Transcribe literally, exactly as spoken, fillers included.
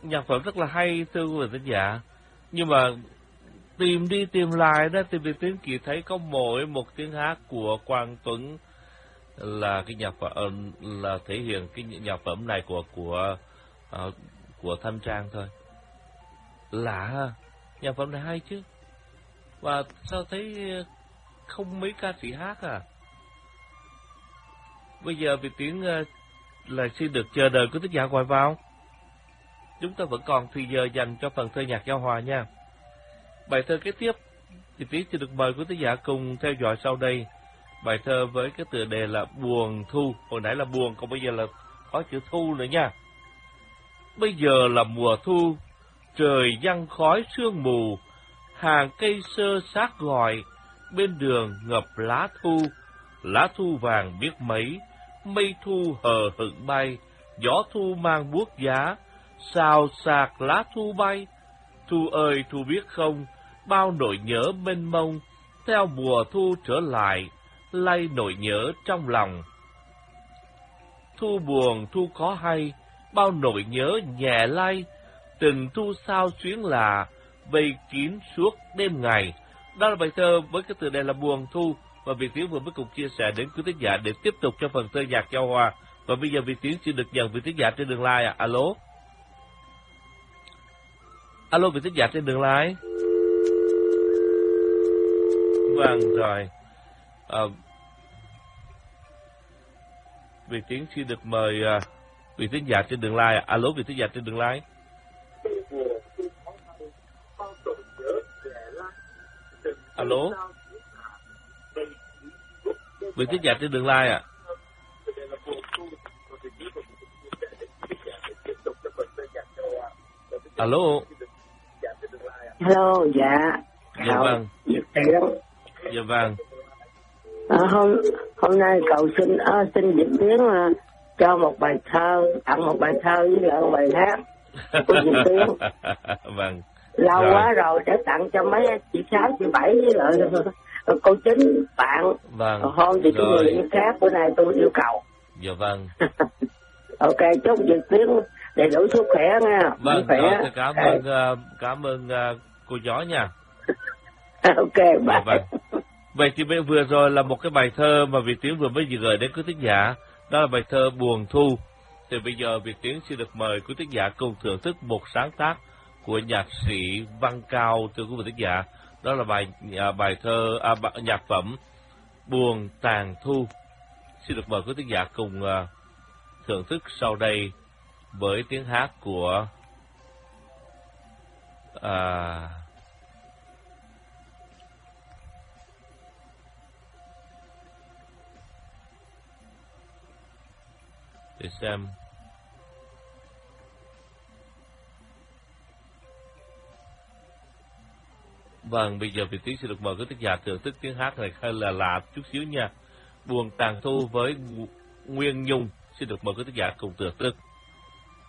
nhạc phẩm rất là hay thưa quý vị thính giả, nhưng mà tìm đi tìm lại đó thì Việt Tiến chỉ thấy có mỗi một tiếng hát của Quang Tuấn là cái nhạc phẩm, là thể hiện cái nhạc phẩm này của của uh, của Thanh Trang thôi. Lạ ha, nhạc phẩm này hay chứ, và sao thấy không mấy ca sĩ hát à? Bây giờ Việt Tiến uh, là xin được chờ đợi của thính giả gọi vào. Chúng ta vẫn còn thì giờ dành cho phần thơ nhạc giao hòa nha. Bài thơ kế tiếp thì Tiến xin được mời quý thính giả cùng theo dõi sau đây. Bài thơ với cái tựa đề là Buồn Thu. Hồi nãy là buồn, còn bây giờ là có chữ thu nữa nha. Bây giờ là mùa thu, trời giăng khói sương mù, hàng cây sơ sát gọi, bên đường ngập lá thu. Lá thu vàng biết mấy, mây thu hờ hững bay, gió thu mang buốt giá, xào xạc lá thu bay. Thu ơi thu biết không, bao nỗi nhớ mênh mông, theo mùa thu trở lại, lay nỗi nhớ trong lòng. Thu buồn thu khó hay, bao nỗi nhớ nhẹ lay, từng thu sao xuyến lạ, vây kín suốt đêm ngày. Đó là bài thơ với cái tựa đề là Buồn Thu, và Việt Tiến vừa mới cùng chia sẻ đến quý thính giả để tiếp tục cho phần thơ nhạc giao hòa. Và bây giờ Việt Tiến xin được nhận vị thính giả trên đường line à. Alo. Alo, vị thính giả trên đường line. Vâng rồi. À, Việt Tiến xin được mời uh, vị thính giả trên đường line. Alo, vị thính giả trên đường line. Alo. Vị thính giả trên đường line ạ. Alo. Hello, dạ. Dạ Cậu, vâng. Việt Tiến. Dạ vâng. À, hôm hôm nay cậu xin à, xin Việt Tiến à, cho một bài thơ, tặng một bài thơ với lại một bài hát của Việt Tiến. Vâng. Lâu rồi. quá rồi để tặng cho mấy chị Sáu, chị Bảy với lại cô Chính bạn. Vâng. Hôm thì tôi người yêu khác, bữa nay tôi yêu cầu. Dạ vâng. Ok, chúc Việt Tiến đầy đủ sức khỏe nha. Vâng, khỏe. rồi, cảm ơn uh, cảm ơn uh, cô gió nha. Ok, bye. Dạ vâng. Vậy thì vừa rồi là một cái bài thơ mà Việt Tiến vừa mới gửi đến quý thính giả, đó là bài thơ Buồn Thu. Thì bây giờ Việt Tiến xin được mời quý thính giả cùng thưởng thức một sáng tác của nhạc sĩ Văn Cao, thưa quý vị thính giả. Đó là bài à, bài thơ à, bài, nhạc phẩm Buồn Tàn Thu. Xin được mời quý thính giả cùng uh, thưởng thức sau đây với tiếng hát của à, để xem. Vâng, bây giờ Việt Tiến sẽ được mời quý thính giả thưởng thức tiếng hát này hơi là lạ chút xíu nha. Buồn Tàn Thu với Nguyên Nhung. Xin được mời quý thính giả cùng thưởng thức.